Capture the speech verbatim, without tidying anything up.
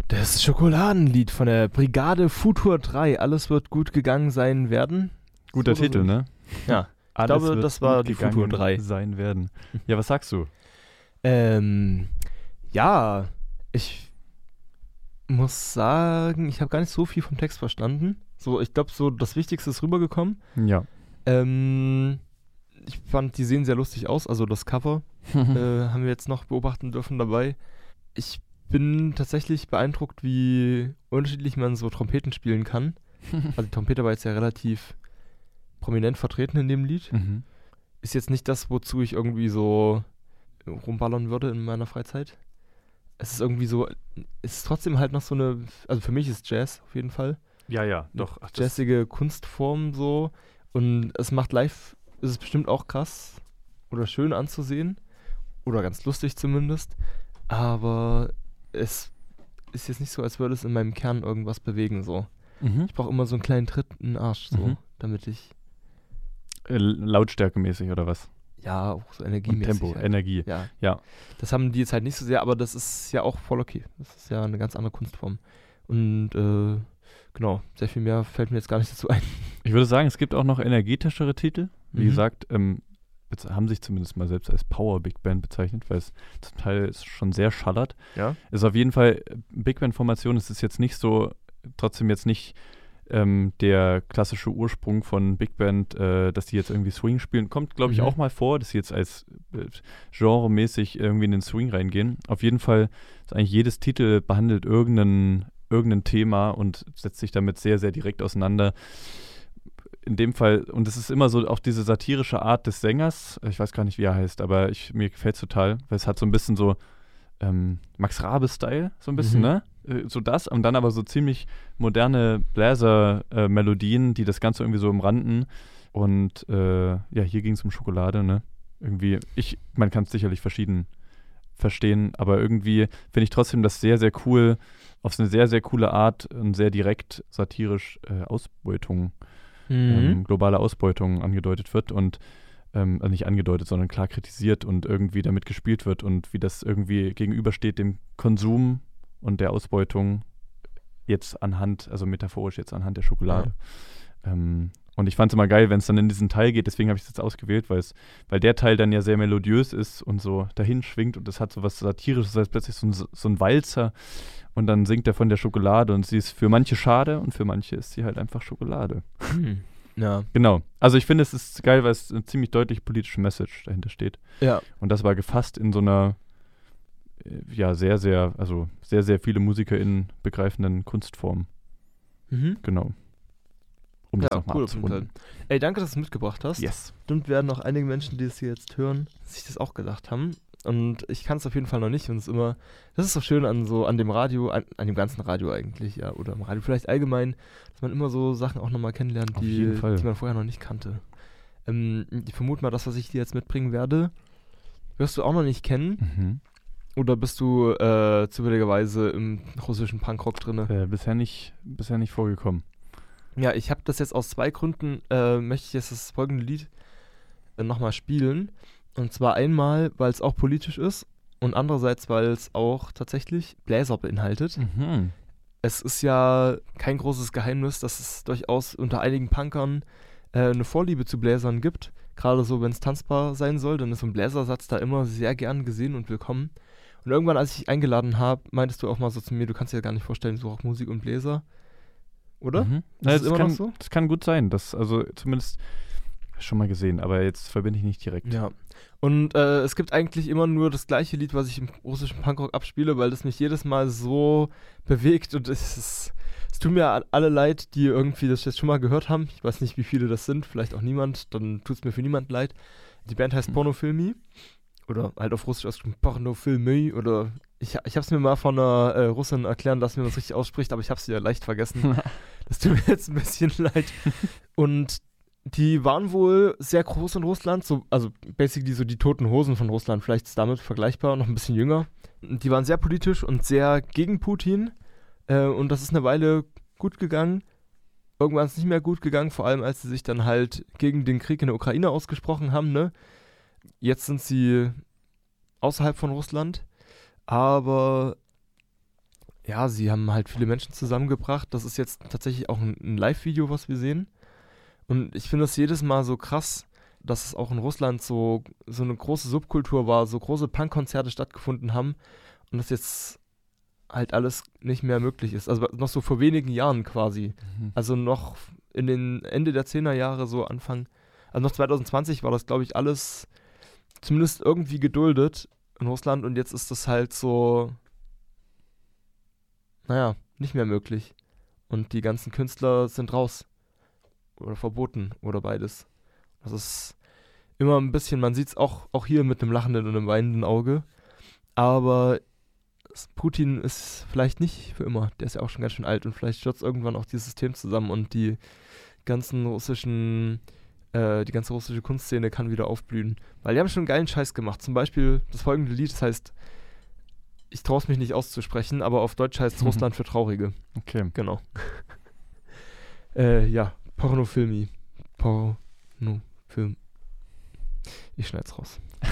Das Schokoladenlied von der Brigade Futur drei. Alles wird gut gegangen sein werden. Guter So Titel, so. ne? Ja, ich Alles glaube, wird das war gut die gegangen Futur drei. sein werden. Ja, was sagst du? Ähm, ja, ich muss sagen, ich habe gar nicht so viel vom Text verstanden. So, ich glaube, so das Wichtigste ist rübergekommen. Ja. Ähm, ich fand, die sehen sehr lustig aus. Also das Cover äh, haben wir jetzt noch beobachten dürfen dabei. Ich bin tatsächlich beeindruckt, wie unterschiedlich man so Trompeten spielen kann. Also die Trompete war jetzt ja relativ prominent vertreten in dem Lied. Mhm. Ist jetzt nicht das, wozu ich irgendwie so rumballern würde in meiner Freizeit. Es ist irgendwie so, es ist trotzdem halt noch so eine, also für mich ist Jazz auf jeden Fall. Ja, ja, doch. Ach, das- Jazzige Kunstform so. Und es macht live, ist es bestimmt auch krass oder schön anzusehen. Oder ganz lustig zumindest. Aber es ist jetzt nicht so, als würde es in meinem Kern irgendwas bewegen so. Mhm. Ich brauche immer so einen kleinen Tritt in den Arsch so, Mhm. damit ich, Äh, Lautstärkemäßig oder was? ja, auch so Und energiemäßig. Tempo, halt. Energie. Ja. Ja. Das haben die jetzt halt nicht so sehr, aber das ist ja auch voll okay. Das ist ja eine ganz andere Kunstform. Und äh, genau, sehr viel mehr fällt mir jetzt gar nicht dazu ein. Ich würde sagen, es gibt auch noch energetischere Titel. Wie Mhm. gesagt, ähm, jetzt haben sich zumindest mal selbst als Power Big Band bezeichnet, weil es zum Teil ist schon sehr schallert. Ja. Ist auf jeden Fall äh, Big Band Formation. Es ist jetzt nicht so, trotzdem jetzt nicht ähm, der klassische Ursprung von Big Band, äh, dass die jetzt irgendwie Swing spielen. Kommt, glaube ich, Mhm. auch mal vor, dass sie jetzt als äh, genremäßig irgendwie in den Swing reingehen. Auf jeden Fall ist eigentlich jedes Titel behandelt irgendein, irgendein Thema und setzt sich damit sehr, sehr direkt auseinander. In dem Fall, und es ist immer so auch diese satirische Art des Sängers, ich weiß gar nicht, wie er heißt, aber ich, mir gefällt es total, weil es hat so ein bisschen so ähm, Max Rabe-Style, so ein bisschen, Mhm. ne? Äh, So das, und dann aber so ziemlich moderne Bläser-Melodien, die das Ganze irgendwie so umranden. Und äh, ja, hier ging es um Schokolade, ne? Irgendwie, ich, man kann es sicherlich verschieden verstehen, aber irgendwie finde ich trotzdem das sehr, sehr cool, auf eine sehr, sehr coole Art und sehr direkt satirisch äh, Ausbeutung ähm, globale Ausbeutung angedeutet wird und ähm, also nicht angedeutet, sondern klar kritisiert und irgendwie damit gespielt wird und wie das irgendwie gegenübersteht dem Konsum und der Ausbeutung jetzt anhand, also metaphorisch jetzt anhand der Schokolade. Ja. Ähm, und ich fand es immer geil, wenn es dann in diesen Teil geht, deswegen habe ich es jetzt ausgewählt, weil es, weil der Teil dann ja sehr melodiös ist und so dahin schwingt und es hat so was Satirisches, das heißt plötzlich so ein, so ein Walzer und dann singt er von der Schokolade und sie ist für manche schade und für manche ist sie halt einfach Schokolade. Hm. Ja. Genau. Also ich finde, es ist geil, weil es eine ziemlich deutliche politische Message dahinter steht. Ja. Und das war gefasst in so einer, äh, ja, sehr, sehr, also sehr, sehr viele MusikerInnen begreifenden Kunstform. Mhm. Genau. Um das Ja, nochmal cool auf jeden Fall. abzurunden. Ey, danke, dass du es mitgebracht hast. Yes. Bestimmt werden noch einige Menschen, die es hier jetzt hören, sich das auch gedacht haben. Und ich kann es auf jeden Fall noch nicht. Und es ist immer, das ist so schön an so, an dem Radio, an, an dem ganzen Radio eigentlich, ja, oder am Radio vielleicht allgemein, dass man immer so Sachen auch nochmal kennenlernt, Auf die, jeden Fall. die man vorher noch nicht kannte. Ähm, ich vermute mal, das, was ich dir jetzt mitbringen werde, wirst du auch noch nicht kennen. Mhm. Oder bist du äh, zufälligerweise im russischen Punkrock drin? Äh, bisher nicht, bisher nicht vorgekommen. Ja, ich habe das jetzt aus zwei Gründen, äh, möchte ich jetzt das folgende Lied äh, nochmal spielen. Und zwar einmal, weil es auch politisch ist und andererseits, weil es auch tatsächlich Bläser beinhaltet. Mhm. Es ist ja kein großes Geheimnis, dass es durchaus unter einigen Punkern äh, eine Vorliebe zu Bläsern gibt. Gerade so, wenn es tanzbar sein soll, dann ist so ein Bläsersatz da immer sehr gern gesehen und willkommen. Und irgendwann, als ich dich eingeladen habe, meintest du auch mal so zu mir, du kannst dir gar nicht vorstellen, so Rockmusik und Bläser. Oder? Mhm. Ist Ja, es das, immer kann, noch so? das kann gut sein. Das, also zumindest schon mal gesehen, aber jetzt verbinde ich nicht direkt. Ja. Und äh, es gibt eigentlich immer nur das gleiche Lied, was ich im russischen Punkrock abspiele, weil das mich jedes Mal so bewegt und es ist, es tut mir alle leid, die irgendwie das jetzt schon mal gehört haben. Ich weiß nicht, wie viele das sind, vielleicht auch niemand, dann tut es mir für niemand leid. Die Band heißt Hm. Pornofilmi oder halt auf Russisch ausgesprochen Pornofilmi oder ich, ich habe es mir mal von einer äh, Russin erklären lassen, wie man es richtig ausspricht, aber ich habe es ja leicht vergessen. Das tut mir jetzt ein bisschen leid. Und die waren wohl sehr groß in Russland, so, also basically so die Toten Hosen von Russland, vielleicht ist damit vergleichbar, noch ein bisschen jünger. Die waren sehr politisch und sehr gegen Putin äh, und das ist eine Weile gut gegangen. Irgendwann ist es nicht mehr gut gegangen, vor allem als sie sich dann halt gegen den Krieg in der Ukraine ausgesprochen haben, ne? Jetzt sind sie außerhalb von Russland, aber ja, sie haben halt viele Menschen zusammengebracht. Das ist jetzt tatsächlich auch ein, ein Live-Video, was wir sehen. Und ich finde das jedes Mal so krass, dass es auch in Russland so, so eine große Subkultur war, so große Punkkonzerte stattgefunden haben und das jetzt halt alles nicht mehr möglich ist. Also noch so vor wenigen Jahren quasi. Mhm. Also noch in den Ende der zehner Jahre, so Anfang, also noch zwanzig zwanzig war das, glaube ich, alles zumindest irgendwie geduldet in Russland und jetzt ist das halt so, naja, nicht mehr möglich. Und die ganzen Künstler sind raus. Oder verboten oder beides. Das ist immer ein bisschen, man sieht es auch, auch hier mit einem lachenden und einem weinenden Auge. Aber s- Putin ist vielleicht nicht für immer. Der ist ja auch schon ganz schön alt und vielleicht stürzt irgendwann auch dieses System zusammen und die ganzen russischen, äh, die ganze russische Kunstszene kann wieder aufblühen. Weil die haben schon geilen Scheiß gemacht. Zum Beispiel das folgende Lied, das heißt, ich traue es mich nicht auszusprechen, aber auf Deutsch heißt es Mhm. Russland für Traurige. Okay. Genau. äh, ja, Pornofilmi. Pornofilm. Ich schneid's raus.